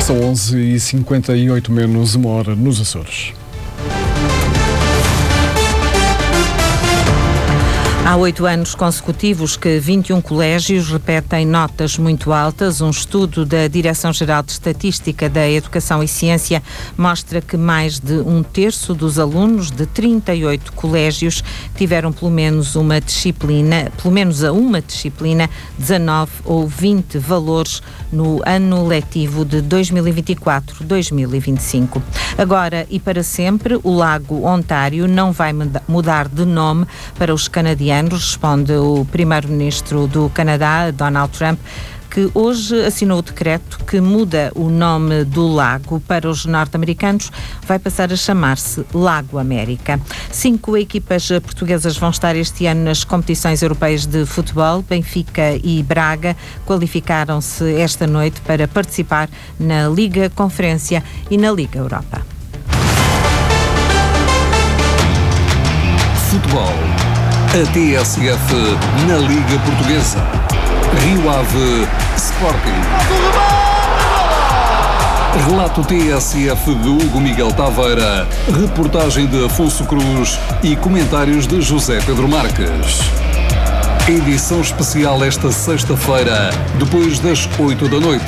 São 11h58 menos uma hora nos Açores. Há 8 anos consecutivos que 21 colégios repetem notas muito altas. Um estudo da Direção-Geral de Estatística da Educação e Ciência mostra que mais de um terço dos alunos de 38 colégios tiveram pelo menos a uma disciplina, 19 ou 20 valores no ano letivo de 2024-2025. Agora e para sempre, o Lago Ontário não vai mudar de nome para os canadianos, responde o primeiro-ministro do Canadá, Donald Trump, que hoje assinou o decreto que muda o nome do lago. Para os norte-americanos, vai passar a chamar-se Lago América. 5 equipas portuguesas vão estar este ano nas competições europeias de futebol. Benfica e Braga qualificaram-se esta noite para participar na Liga Conferência e na Liga Europa. Futebol. A TSF na Liga Portuguesa. Rio Ave Sporting. Relato TSF de Hugo Miguel Taveira. Reportagem de Afonso Cruz e comentários de José Pedro Marques. Edição especial esta sexta-feira, depois das 8 da noite.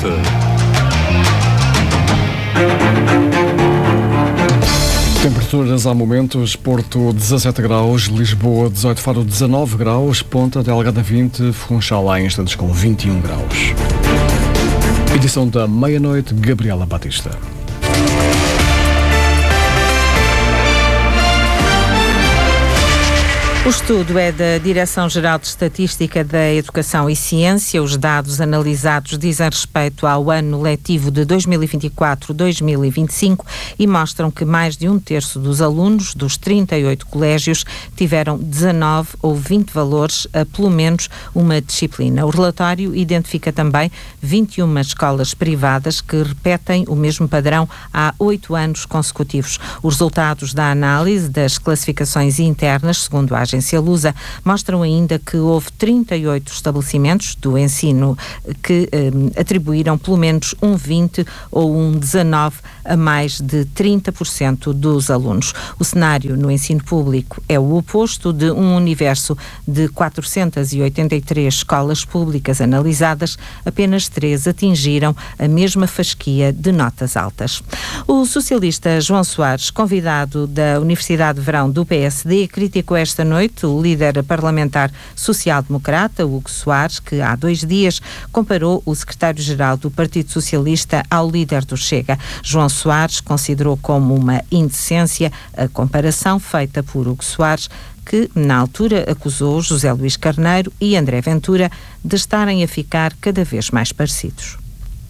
Temperaturas há momentos: Porto 17 graus, Lisboa 18, Faro 19 graus, Ponta Delgada 20, Funchal há instantes com 21 graus. Edição da meia-noite, Gabriela Batista. O estudo é da Direção-Geral de Estatística da Educação e Ciência. Os dados analisados dizem respeito ao ano letivo de 2024-2025 e mostram que mais de um terço dos alunos dos 38 colégios tiveram 19 ou 20 valores a pelo menos uma disciplina. O relatório identifica também 21 escolas privadas que repetem o mesmo padrão há 8 anos consecutivos. Os resultados da análise das classificações internas, segundo a agência Lusa, mostram ainda que houve 38 estabelecimentos do ensino que atribuíram pelo menos um 20 ou um 19 a mais de 30% dos alunos. O cenário no ensino público é o oposto. De um universo de 483 escolas públicas analisadas, apenas 3 atingiram a mesma fasquia de notas altas. O socialista João Soares, convidado da Universidade de Verão do PSD, criticou esta noite o líder parlamentar social-democrata, Hugo Soares, que há 2 dias comparou o secretário-geral do Partido Socialista ao líder do Chega. João Soares considerou como uma indecência a comparação feita por Hugo Soares, que na altura acusou José Luís Carneiro e André Ventura de estarem a ficar cada vez mais parecidos.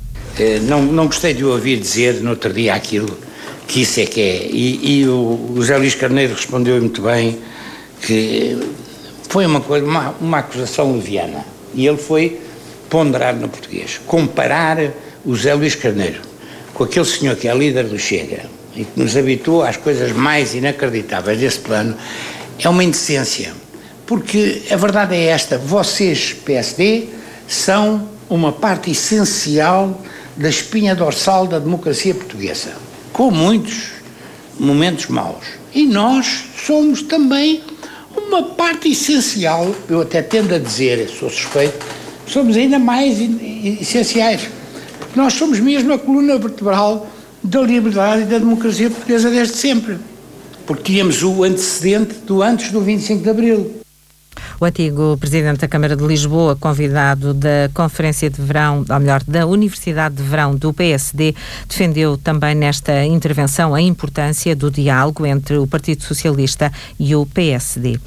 Não gostei de o ouvir dizer no outro dia aquilo, que isso é que é. E o José Luís Carneiro respondeu muito bem, que foi uma acusação leviana, e ele foi ponderar no português. Comparar o José Luís Carneiro com aquele senhor que é líder do Chega e que nos habituou às coisas mais inacreditáveis desse plano é uma indecência, porque a verdade é esta: vocês, PSD, são uma parte essencial da espinha dorsal da democracia portuguesa, com muitos momentos maus, e nós somos também uma parte essencial. Eu até tendo a dizer, sou suspeito, somos ainda mais essenciais, porque nós somos mesmo a coluna vertebral da liberdade e da democracia portuguesa desde sempre, porque tínhamos o antecedente do antes do 25 de Abril. O antigo presidente da Câmara de Lisboa, convidado da Conferência de Verão, ou melhor, da Universidade de Verão do PSD, defendeu também nesta intervenção a importância do diálogo entre o Partido Socialista e o PSD.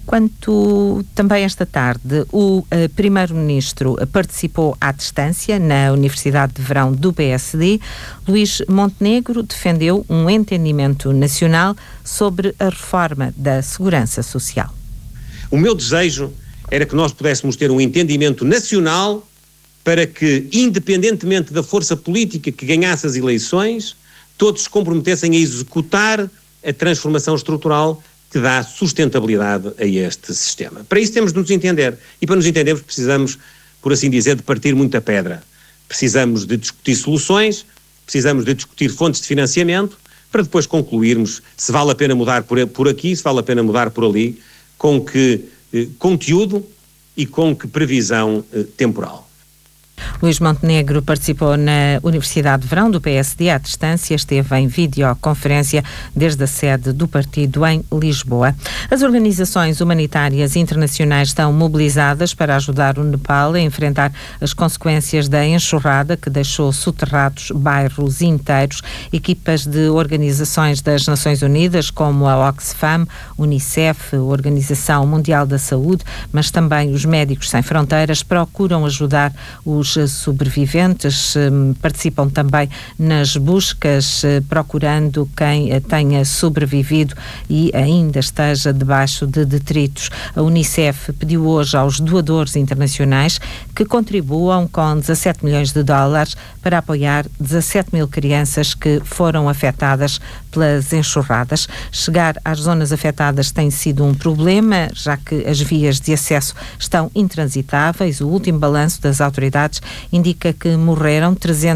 Quanto também esta tarde, o primeiro-ministro participou à distância na Universidade de Verão do PSD. Luís Montenegro defendeu um entendimento nacional sobre a reforma da segurança social. O meu desejo era que nós pudéssemos ter um entendimento nacional para que, independentemente da força política que ganhasse as eleições, todos se comprometessem a executar a transformação estrutural que dá sustentabilidade a este sistema. Para isso temos de nos entender, e para nos entendermos precisamos, por assim dizer, de partir muita pedra. Precisamos de discutir soluções precisamos de discutir fontes de financiamento para depois concluirmos se vale a pena mudar por aqui, se vale a pena mudar por ali, com que conteúdo e com que previsão temporal. Luís Montenegro participou na Universidade de Verão do PSD à distância, esteve em videoconferência desde a sede do partido em Lisboa. As organizações humanitárias internacionais estão mobilizadas para ajudar o Nepal a enfrentar as consequências da enxurrada que deixou soterrados bairros inteiros. Equipas de organizações das Nações Unidas, como a Oxfam, Unicef, a Organização Mundial da Saúde, mas também os Médicos Sem Fronteiras, procuram ajudar os sobreviventes, participam também nas buscas, procurando quem tenha sobrevivido e ainda esteja debaixo de detritos. A Unicef pediu hoje aos doadores internacionais que contribuam com 17 milhões de dólares para apoiar 17 mil crianças que foram afetadas pelas enxurradas. Chegar às zonas afetadas tem sido um problema, já que as vias de acesso estão intransitáveis. O último balanço das autoridades indica que morreram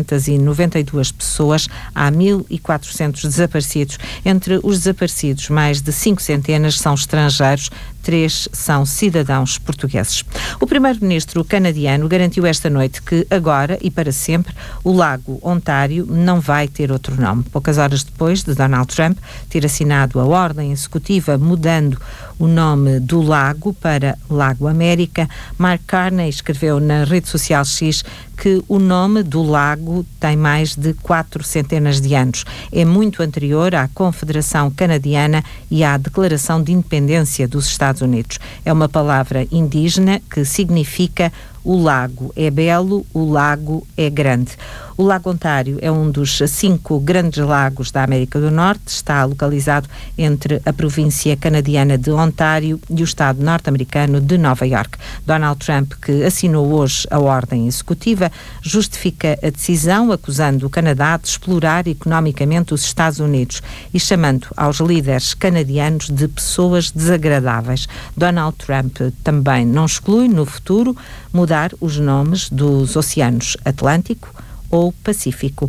392 pessoas, há 1.400 desaparecidos. Entre os desaparecidos, mais de 5 centenas são estrangeiros, 3 são cidadãos portugueses. O primeiro-ministro canadiano garantiu esta noite que agora e para sempre o Lago Ontário não vai ter outro nome. Poucas horas depois de Donald Trump ter assinado a ordem executiva mudando o nome do lago para Lago América, Mark Carney escreveu na rede social X que o nome do lago tem mais de 4 centenas de anos. É muito anterior à Confederação Canadiana e à Declaração de Independência dos Estados Unidos. É uma palavra indígena que significa o lago é belo, o lago é grande. O Lago Ontário é um dos 5 grandes lagos da América do Norte, está localizado entre a província canadiana de Ontário e o estado norte-americano de Nova Iorque. Donald Trump, que assinou hoje a ordem executiva, justifica a decisão acusando o Canadá de explorar economicamente os Estados Unidos e chamando aos líderes canadianos de pessoas desagradáveis. Donald Trump também não exclui, no futuro, mudar os nomes dos oceanos Atlântico ou Pacífico.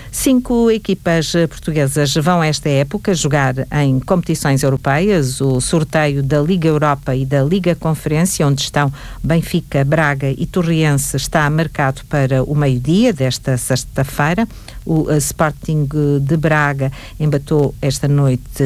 5 equipas portuguesas vão esta época jogar em competições europeias, o sorteio da Liga Europa e da Liga Conferência, onde estão Benfica, Braga e Torriense, está marcado para o meio-dia desta sexta-feira. O Sporting de Braga empatou esta noite